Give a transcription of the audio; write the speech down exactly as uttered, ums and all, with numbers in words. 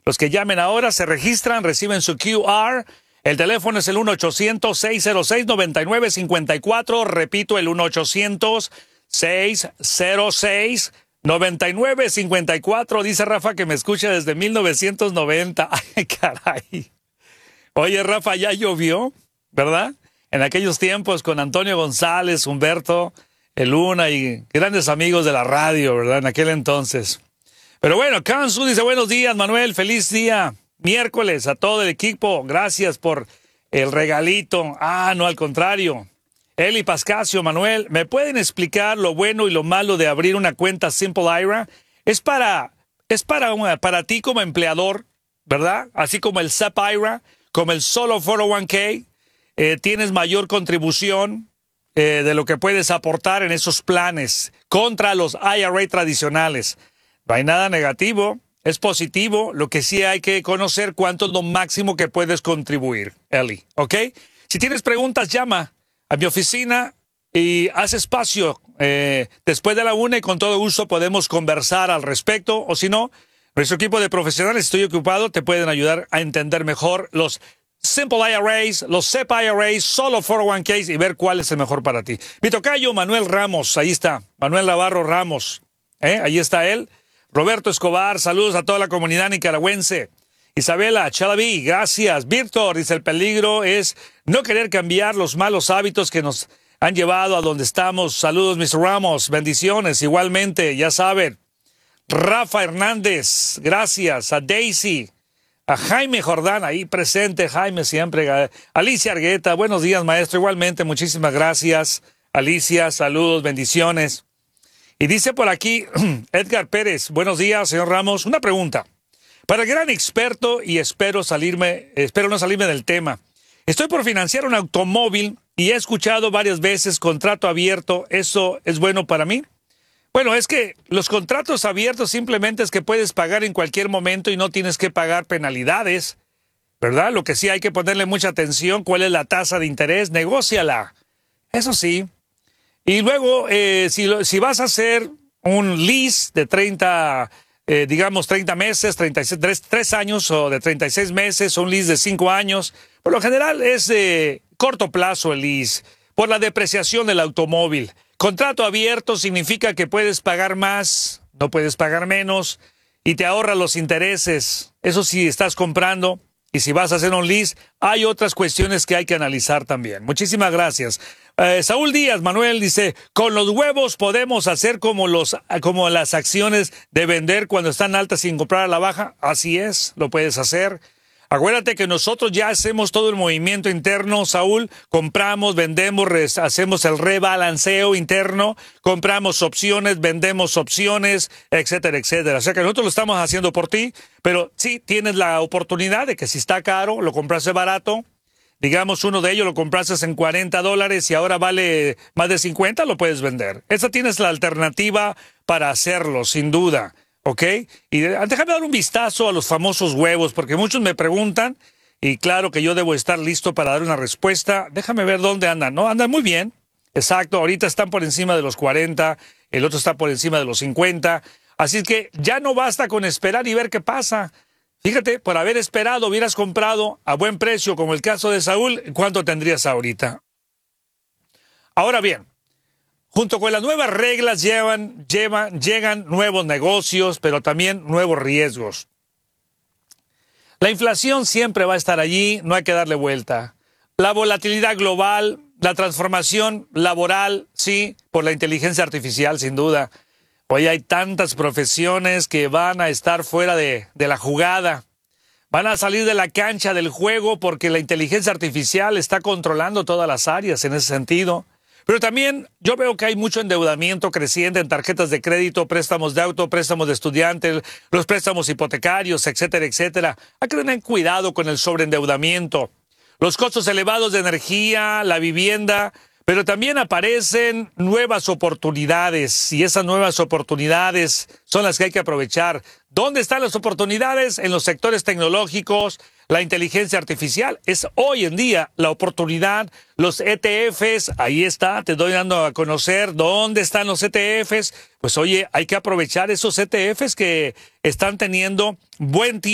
Los que llamen ahora se registran, reciben su Q R. El teléfono es el uno ochocientos, seis cero seis, nueve nueve cinco cuatro. Repito, el uno ochocientos, seis cero seis, nueve nueve cinco cuatro. Dice Rafa que me escucha desde mil novecientos noventa. Ay, caray. Oye, Rafa, ya llovió, ¿verdad? En aquellos tiempos con Antonio González, Humberto, el Luna y grandes amigos de la radio, ¿verdad? En aquel entonces. Pero bueno, Kansu dice, buenos días, Manuel, feliz día. Miércoles a todo el equipo, gracias por el regalito. Ah, no, al contrario. Eli Pascasio, Manuel, ¿me pueden explicar lo bueno y lo malo de abrir una cuenta Simple I R A? Es para, es para, una, para ti como empleador, ¿verdad? Así como el S E P I R A, como el Solo cuatro oh uno K, eh, tienes mayor contribución eh, de lo que puedes aportar en esos planes contra los I R A tradicionales. No hay nada negativo. Es positivo, lo que sí hay que conocer cuánto es lo máximo que puedes contribuir, Eli, ¿ok? Si tienes preguntas, llama a mi oficina y haz espacio eh, después de la una y con todo gusto podemos conversar al respecto, o si no, nuestro equipo de profesionales, estoy ocupado, te pueden ayudar a entender mejor los Simple I R As, los S E P I R As, Solo cuatro oh uno Ks y ver cuál es el mejor para ti. Mi tocayo, Manuel Ramos, ahí está, Manuel Navarro Ramos, ¿eh? Ahí está él. Roberto Escobar, saludos a toda la comunidad nicaragüense. Isabela Chalaví, gracias. Víctor dice, el peligro es no querer cambiar los malos hábitos que nos han llevado a donde estamos. Saludos, mister Ramos, bendiciones, igualmente, ya saben. Rafa Hernández, gracias. A Daisy, a Jaime Jordán, ahí presente, Jaime siempre. Alicia Argueta, buenos días, maestro, igualmente, muchísimas gracias. Alicia, saludos, bendiciones. Y dice por aquí, Edgar Pérez, buenos días, señor Ramos. Una pregunta. Para el gran experto, y espero salirme, espero no salirme del tema. Estoy por financiar un automóvil y he escuchado varias veces contrato abierto. ¿Eso es bueno para mí? Bueno, es que los contratos abiertos simplemente es que puedes pagar en cualquier momento y no tienes que pagar penalidades, ¿verdad? Lo que sí hay que ponerle mucha atención, cuál es la tasa de interés, negóciala. Eso sí. Y luego, eh, si, si vas a hacer un lease de treinta, eh, digamos treinta meses, treinta y seis, tres, tres años o de treinta y seis meses, o un lease de cinco años, por lo general es de corto plazo el lease, por la depreciación del automóvil. Contrato abierto significa que puedes pagar más, no puedes pagar menos, y te ahorra los intereses. Eso sí estás comprando. Y si vas a hacer un lease, hay otras cuestiones que hay que analizar también. Muchísimas gracias. Eh, Saúl Díaz, Manuel, dice, con los huevos podemos hacer como, los, como las acciones de vender cuando están altas sin comprar a la baja. Así es, lo puedes hacer. Acuérdate que nosotros ya hacemos todo el movimiento interno, Saúl. Compramos, vendemos, res, hacemos el rebalanceo interno, compramos opciones, vendemos opciones, etcétera, etcétera. O sea que nosotros lo estamos haciendo por ti, pero sí tienes la oportunidad de que si está caro, lo compraste barato. Digamos, uno de ellos lo compraste en cuarenta dólares y ahora vale más de cincuenta, lo puedes vender. Esa tienes la alternativa para hacerlo, sin duda. ¿Ok? Y déjame dar un vistazo a los famosos huevos, porque muchos me preguntan, y claro que yo debo estar listo para dar una respuesta. Déjame ver dónde andan, ¿no? Andan muy bien. Exacto, ahorita están por encima de los cuarenta, el otro está por encima de los cincuenta. Así que ya no basta con esperar y ver qué pasa. Fíjate, por haber esperado, hubieras comprado a buen precio, como el caso de Saúl, ¿cuánto tendrías ahorita? Ahora bien, junto con las nuevas reglas llevan, llevan, llegan nuevos negocios, pero también nuevos riesgos. La inflación siempre va a estar allí, no hay que darle vuelta. La volatilidad global, la transformación laboral, sí, por la inteligencia artificial, sin duda. Hoy hay tantas profesiones que van a estar fuera de, de la jugada. Van a salir de la cancha del juego porque la inteligencia artificial está controlando todas las áreas en ese sentido. Pero también yo veo que hay mucho endeudamiento creciente en tarjetas de crédito, préstamos de auto, préstamos de estudiantes, los préstamos hipotecarios, etcétera, etcétera. Hay que tener cuidado con el sobreendeudamiento. Los costos elevados de energía, la vivienda, pero también aparecen nuevas oportunidades y esas nuevas oportunidades son las que hay que aprovechar. ¿Dónde están las oportunidades? En los sectores tecnológicos, la inteligencia artificial. Es hoy en día la oportunidad. Los E T Fs, ahí está, te doy dando a conocer dónde están los E T Fs. Pues oye, hay que aprovechar esos E T Fs que están teniendo buen tiempo.